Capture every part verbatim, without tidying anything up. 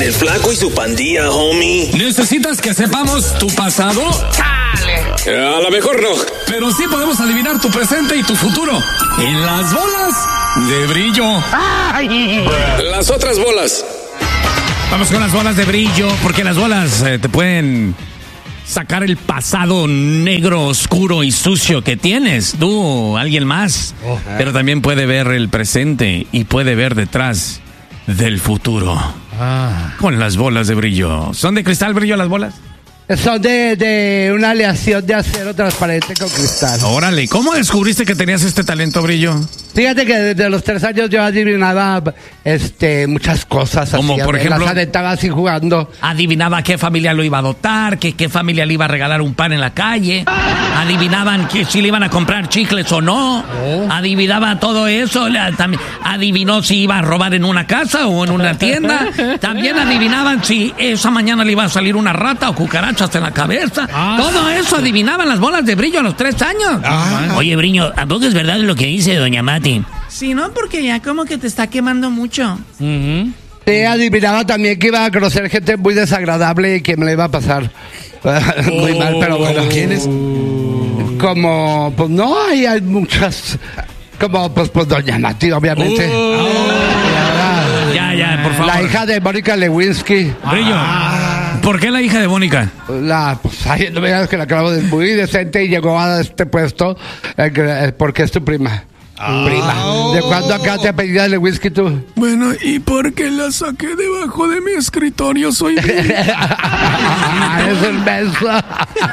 el Flaco y su pandilla, homie. ¿Necesitas que sepamos tu pasado? ¡Chale! A lo mejor no. Pero sí podemos adivinar tu presente y tu futuro. En las bolas de brillo. ¡Ay! Las otras bolas. Vamos con las bolas de brillo, porque las bolas eh, te pueden sacar el pasado negro, oscuro y sucio que tienes, tú o alguien más. Oh, pero también puede ver el presente y puede ver detrás del futuro. Ah. Con las bolas de brillo. ¿Son de cristal brillo las bolas? Son de, de una aleación de acero transparente con cristal. Órale, ¿cómo descubriste que tenías este talento brillo? Fíjate que desde los tres años yo adivinaba este, muchas cosas. Como así, por ejemplo, las aventaba así jugando. Adivinaba qué familia lo iba a adoptar, que qué familia le iba a regalar un pan en la calle. Adivinaban que si le iban a comprar chicles o no. Oh. Adivinaba todo eso. También adivinó si iba a robar en una casa o en una tienda. También adivinaban si esa mañana le iba a salir una rata o cucaracha hasta en la cabeza. Ah, todo eso adivinaban las bolas de brillo a los tres años. Ah. Oye, Brillo, ¿a poco es verdad lo que dice doña Mati? Sí, ¿no? Porque ya como que te está quemando mucho. Uh-huh. Sí, adivinaba también que iba a conocer gente muy desagradable y que me la iba a pasar muy oh, mal, pero bueno. ¿Quién es? Como, pues no, hay, hay muchas. Como, pues, pues doña Mati, obviamente. Oh. Ya, ya, por favor. La hija de Mónica Lewinsky. Brillo. Ah. ¿Por qué la hija de Mónica? La, pues, ay, no me digas que la acabo de muy decente y llegó a este puesto eh, porque es tu prima. Oh. Prima. ¿De cuándo acá te apellida Lewinsky tú? Bueno, ¿y por qué la saqué debajo de mi escritorio? Soy Bill. Es el beso.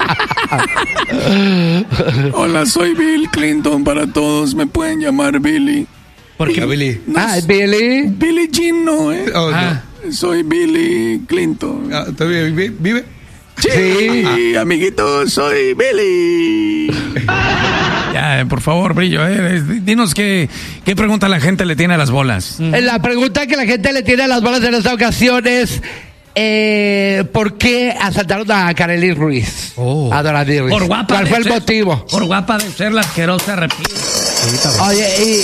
Hola, soy Bill Clinton para todos. Me pueden llamar Billy. ¿Por qué Billy? No, ah, Billy. Billy Jean no, ¿eh? Oh, ah, no. Soy Billy Clinton. Ah, ¿todavía vive? Sí, sí, amiguito, soy Billy. Ya, por favor, Brillo, eh, dinos qué, qué pregunta la gente le tiene a las bolas. La pregunta que la gente le tiene a las bolas en esta ocasión es eh, ¿por qué asaltaron a Kareli Ruiz? Oh. A Dorothy Ruiz. Por guapa. ¿Cuál fue el ser, motivo? Por guapa de ser la asquerosa reptil. Oye, y...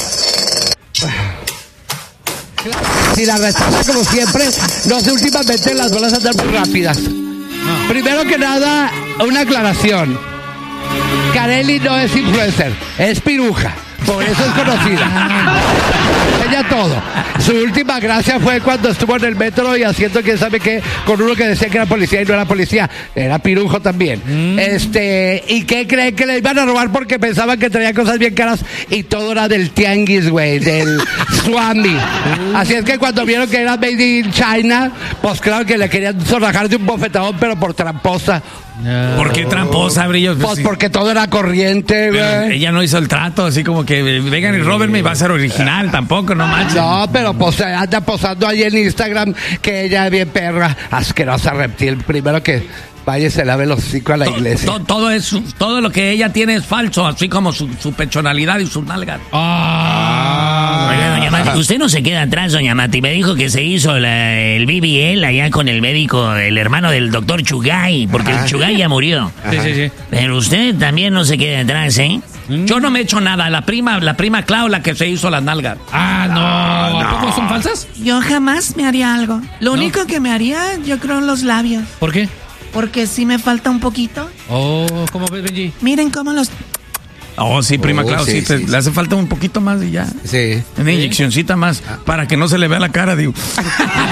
Si la respuesta, como siempre, no sé, últimamente las bolas andan muy rápidas. No. Primero que nada, una aclaración. Kareli no es influencer, es piruja. Por eso es conocida. Ella todo. Su última gracia fue cuando estuvo en el metro y haciendo quién sabe qué con uno que decía que era policía y no era policía. Era pirujo también. Mm. Este, ¿y qué creen que le iban a robar? Porque pensaban que traía cosas bien caras y todo era del tianguis, güey, del Swami. Mm. Así es que cuando vieron que era made in China, pues claro que le querían zorrajar de un bofetadón, pero por tramposa. No. ¿Por qué tramposa, Brillo? Pues porque todo era corriente, güey. Ella no hizo el trato, así como que vengan y róbenme y va a ser original, tampoco, no manches. No, pero pues anda posando ahí en Instagram que ella es bien perra, asquerosa reptil. Primero que vaya y se lave los hocico a la to, iglesia. To, todo, es, todo lo que ella tiene es falso, así como su, su pechonalidad y sus nalgas. Ah. Oiga, doña Mati, usted no se queda atrás, doña Mati. Me dijo que se hizo la, el B B L allá con el médico, el hermano del doctor Chugay, porque Ajá. el Chugay ya murió. Sí, sí, sí. Pero usted también no se queda atrás, ¿eh? Yo no me he hecho nada. La prima, la prima Clau, la que se hizo las nalgas. Ah, no. ¿A poco son falsas? Yo jamás me haría algo. Lo ¿No? único que me haría, yo creo, en los labios. ¿Por qué? Porque sí me falta un poquito. Oh, ¿cómo ves, Benji? Miren cómo los... Oh, sí, prima oh, Clau, sí, sí, te, sí, le hace falta un poquito más y ya. Sí. Una inyeccioncita más, ah. para que no se le vea la cara, digo.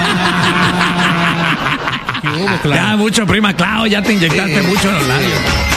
Ya, mucho, prima Clau, ya te inyectaste mucho en los labios.